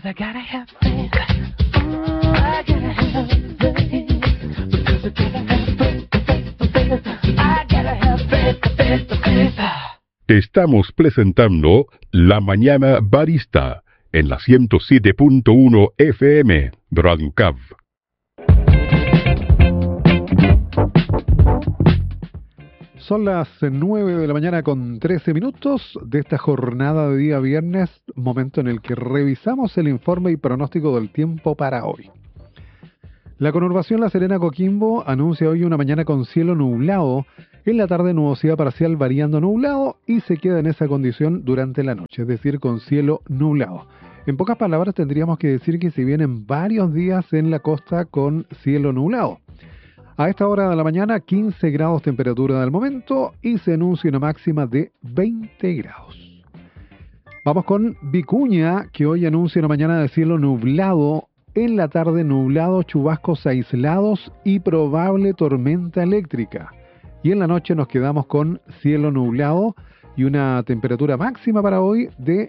'cause I gotta have faith. Ooh, I gotta have faith. Because I gotta have faith. I gotta have faith. Estamos presentando La Mañana Barista en la 107.1 FM, Radio Cav. Son las 9 de la mañana con 13 minutos de esta jornada de día viernes, momento en el que revisamos el informe y pronóstico del tiempo para hoy. La conurbación La Serena-Coquimbo anuncia hoy una mañana con cielo nublado, en la tarde nubosidad parcial variando nublado y se queda en esa condición durante la noche, es decir, con cielo nublado. En pocas palabras tendríamos que decir que se vienen varios días en la costa con cielo nublado. A esta hora de la mañana, 15 grados temperatura del momento y se anuncia una máxima de 20 grados. Vamos con Vicuña, que hoy anuncia una mañana de cielo nublado, en la tarde nublado, chubascos aislados y probable tormenta eléctrica. Y en la noche nos quedamos con cielo nublado y una temperatura máxima para hoy de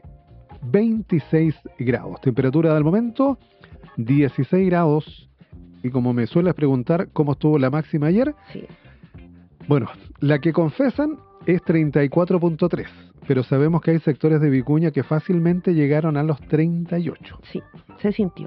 26 grados. Temperatura del momento, 16 grados. Y como me sueles preguntar cómo estuvo la máxima ayer, Sí. Bueno, la que confesan es 34.3, pero sabemos que hay sectores de Vicuña que fácilmente llegaron a los 38. Sí, se sintió.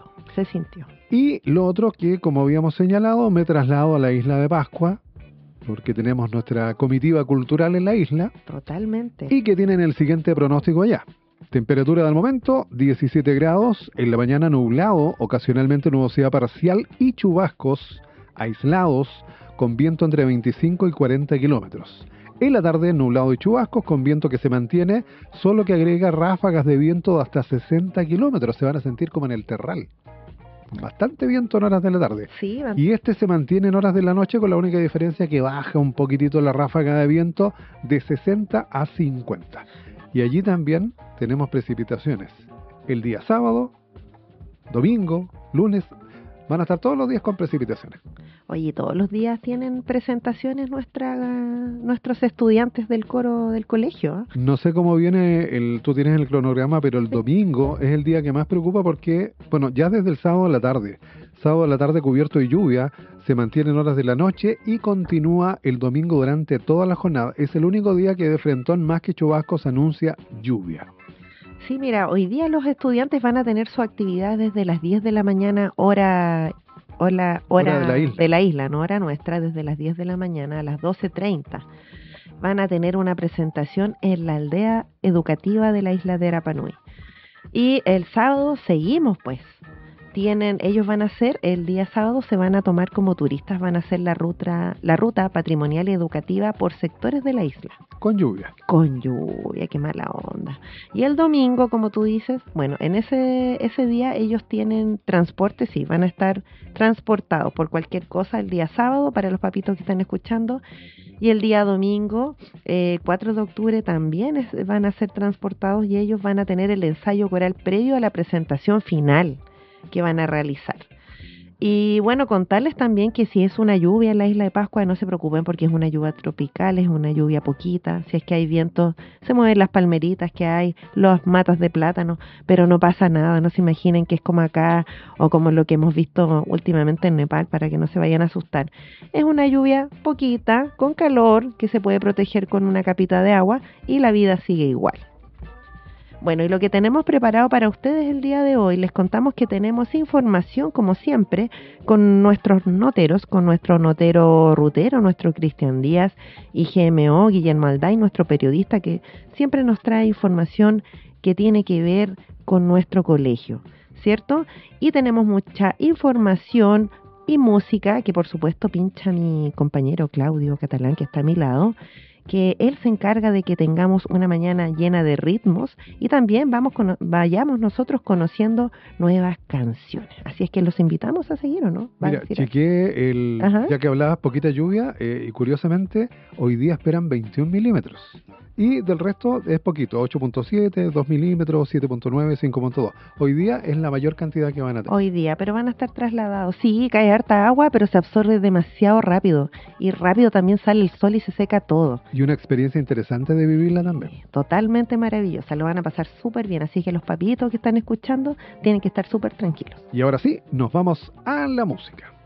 Y lo otro que, como habíamos señalado, me traslado a la isla de Pascua, porque tenemos nuestra comitiva cultural en la isla, Totalmente. y que tienen el siguiente pronóstico allá. Temperatura del momento, 17 grados, en la mañana nublado, ocasionalmente nubosidad parcial y chubascos aislados con viento entre 25 y 40 kilómetros. En la tarde nublado y chubascos con viento que se mantiene, solo que agrega ráfagas de viento de hasta 60 kilómetros. Se van a sentir como en el Terral. Bastante viento en horas de la tarde. Sí, Y este se mantiene en horas de la noche con la única diferencia que baja un poquitito la ráfaga de viento de 60 a 50. Y allí también tenemos precipitaciones. El día sábado, domingo, lunes, van a estar todos los días con precipitaciones. Oye, todos los días tienen presentaciones nuestros estudiantes del coro del colegio. No sé cómo viene, tú tienes el cronograma, pero el domingo es el día que más preocupa porque, bueno, ya desde el sábado a la tarde cubierto de lluvia, se mantiene en horas de la noche y continúa el domingo durante toda la jornada. Es el único día que de frentón, más que chubascos, anuncia lluvia. Sí, mira, hoy día los estudiantes van a tener su actividad desde las 10 de la mañana, hora de la isla, no hora nuestra, desde las 10 de la mañana a las 12:30. Van a tener una presentación en la aldea educativa de la isla de Arapanui. Y el sábado seguimos, pues. Ellos van a hacer, el día sábado se van a tomar como turistas, van a hacer la ruta patrimonial y educativa por sectores de la isla. Con lluvia. Con lluvia, qué mala onda. Y el domingo, como tú dices, bueno, en ese día ellos tienen transporte, sí, van a estar transportados por cualquier cosa el día sábado, para los papitos que están escuchando, y el día domingo, 4 de octubre, también van a ser transportados y ellos van a tener el ensayo coral previo a la presentación final que van a realizar. Y bueno, contarles también que si es una lluvia en la isla de Pascua, no se preocupen porque es una lluvia tropical, es una lluvia poquita. Si es que hay viento, se mueven las palmeritas que hay, las matas de plátano, pero no pasa nada, no se imaginen que es como acá o como lo que hemos visto últimamente en Nepal, para que no se vayan a asustar. Es una lluvia poquita, con calor, que se puede proteger con una capita de agua y la vida sigue igual. Bueno, y lo que tenemos preparado para ustedes el día de hoy, les contamos que tenemos información, como siempre, con nuestros noteros, con nuestro notero rutero, nuestro Cristian Díaz, y GMO, Guillermo Alday, nuestro periodista, que siempre nos trae información que tiene que ver con nuestro colegio, ¿cierto? Y tenemos mucha información y música, que por supuesto pincha mi compañero Claudio Catalán, que está a mi lado, que él se encarga de que tengamos una mañana llena de ritmos y también vayamos nosotros conociendo nuevas canciones. Así es que los invitamos a seguir, ¿o no? Mira, chequeé ya que hablabas, poquita lluvia, y curiosamente hoy día esperan 21 milímetros. Y del resto es poquito, 8.7, 2 milímetros, 7.9, 5.2. Hoy día es la mayor cantidad que van a tener. Hoy día, pero van a estar trasladados. Sí, cae harta agua, pero se absorbe demasiado rápido. Y rápido también sale el sol y se seca todo. Y una experiencia interesante de vivirla también. Totalmente maravillosa, lo van a pasar súper bien, así que los papitos que están escuchando tienen que estar súper tranquilos. Y ahora sí, nos vamos a la música.